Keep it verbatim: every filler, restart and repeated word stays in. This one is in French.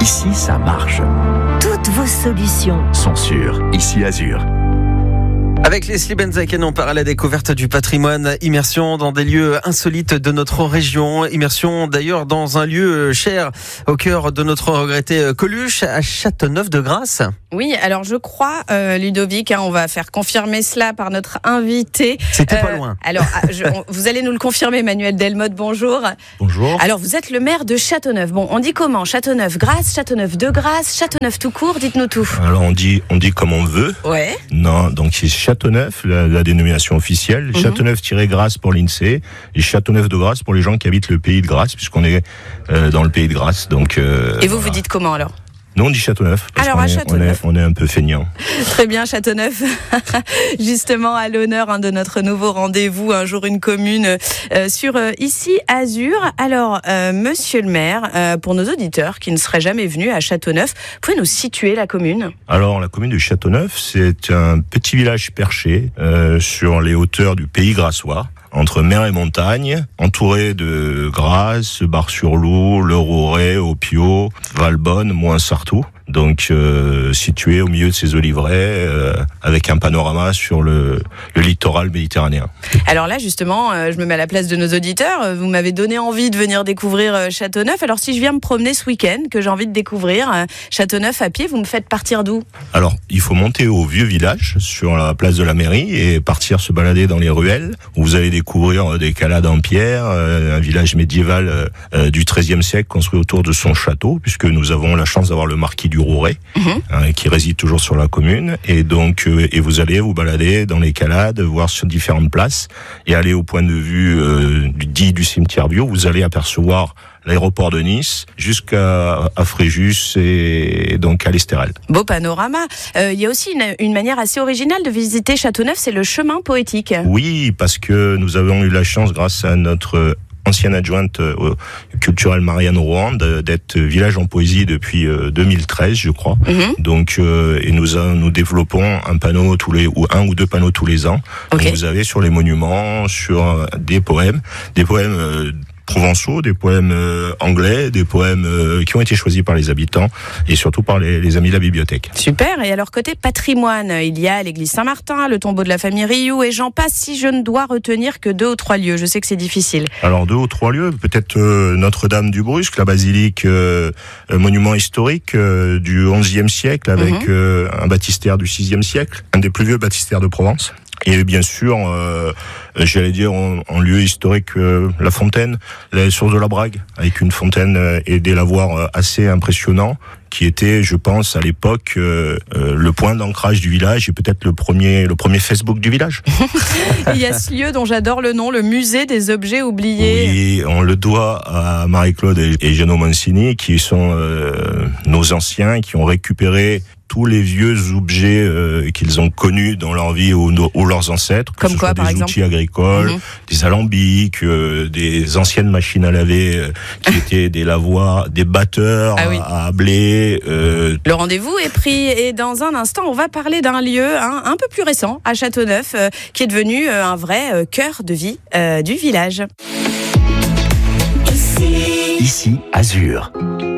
Ici, ça marche. Toutes vos solutions Sont sûres. Ici, Azur. Avec Leslie Benzaken, on part à la découverte du patrimoine. Immersion dans des lieux insolites de notre région. Immersion d'ailleurs dans un lieu cher au cœur de notre regretté Coluche, à Châteauneuf-de-Grasse. Oui, alors je crois, euh, Ludovic, hein, on va faire confirmer cela par notre invité. C'était Euh, pas loin. Alors, je- on- vous allez nous le confirmer, Manuel Delmotte, bonjour. Bonjour. Alors, vous êtes le maire de Châteauneuf. Bon, on dit comment? Châteauneuf-Grasse, Châteauneuf-de-Grasse, Châteauneuf tout court, dites-nous tout. Alors on dit on dit comme on veut. Ouais. Non, donc c'est Châteauneuf, la, la dénomination officielle. Mhm. Châteauneuf-Grasse pour l'INSEE et Châteauneuf-de-Grasse pour les gens qui habitent le pays de Grasse, puisqu'on est euh, dans le pays de Grasse. Donc. Euh, Et vous, voilà. vous dites comment alors? Nous on dit Châteauneuf. Parce Alors, qu'on à est- Châteauneuf. On est, on est un peu feignant. Très bien, Châteauneuf. Justement, à l'honneur hein, de notre nouveau rendez-vous, Un jour une commune, euh, sur euh, ici Azur. Alors, euh, monsieur le maire, euh, pour nos auditeurs qui ne seraient jamais venus à Châteauneuf, pouvez nous situer la commune? Alors la commune de Châteauneuf, c'est un petit village perché euh, sur les hauteurs du pays grassois, entre mer et montagne, entouré de Grasse, Bar-sur-Loup, Le Rouret, Opio, Valbonne, Moins-Sartou. Donc euh, situé au milieu de ces oliveraies, euh, avec un panorama sur le, le littoral méditerranéen. Alors là, justement, euh, je me mets à la place de nos auditeurs. Euh, Vous m'avez donné envie de venir découvrir euh, Châteauneuf. Alors si je viens me promener ce week-end, que j'ai envie de découvrir euh, Châteauneuf à pied, vous me faites partir d'où? Alors, il faut monter au vieux village, sur la place de la mairie, et partir se balader dans les ruelles, où vous allez découvrir des calades en pierre, euh, un village médiéval euh, du treizième siècle, construit autour de son château, puisque nous avons la chance d'avoir le marquis du Rouret, Mhm. hein, qui réside toujours sur la commune, et donc euh, et vous allez vous balader dans les calades, voir sur différentes places, et aller au point de vue euh, du dit du cimetière bio. Vous allez apercevoir l'aéroport de Nice jusqu'à à Fréjus et donc à l'Estérel. Beau panorama. Euh, Il y a aussi une, une manière assez originale de visiter Châteauneuf, c'est le chemin poétique. Oui, parce que nous avons eu la chance, grâce à notre ancienne adjointe euh, culturelle Marianne Rohan, d'être village en poésie depuis euh, deux mille treize, je crois. Mhm. Donc, euh, et nous a- nous développons un panneau tous les ou un ou deux panneaux tous les ans. Ok. Donc, vous avez sur les monuments, sur euh, des poèmes, des poèmes euh, provençaux, des poèmes euh, anglais, des poèmes euh, qui ont été choisis par les habitants et surtout par les, les amis de la bibliothèque. Super. Et alors, côté patrimoine, il y a l'église Saint-Martin, le tombeau de la famille Rioux, et j'en passe si je ne dois retenir que deux ou trois lieux. Je sais que c'est difficile. Alors deux ou trois lieux, peut-être euh, Notre-Dame du Brusque, la basilique, euh, euh, monument historique euh, du onzième siècle, avec Mhm. euh, un baptistère du sixième siècle, un des plus vieux baptistères de Provence. Et bien sûr, euh, j'allais dire en, en lieu historique, euh, la fontaine, la source de la Brague, avec une fontaine euh, et des lavoirs euh, assez impressionnants, qui était, je pense, à l'époque, euh, euh, le point d'ancrage du village et peut-être le premier, le premier Facebook du village. Il y a ce lieu dont j'adore le nom, le musée des objets oubliés. Oui, on le doit à Marie-Claude et et Geno Mancini, qui sont euh, nos anciens, qui ont récupéré tous les vieux objets euh, qu'ils ont connus dans leur vie ou, no- ou leurs ancêtres, que Comme ce quoi, soit par des exemple outils agricoles, Mhm. des alambics, euh, des anciennes machines à laver, euh, qui étaient des lavoirs, des batteurs Ah oui. à, à blé. Euh, Le rendez-vous est pris et dans un instant, on va parler d'un lieu hein, un peu plus récent à Châteauneuf euh, qui est devenu euh, un vrai euh, cœur de vie euh, du village. Ici, Azur.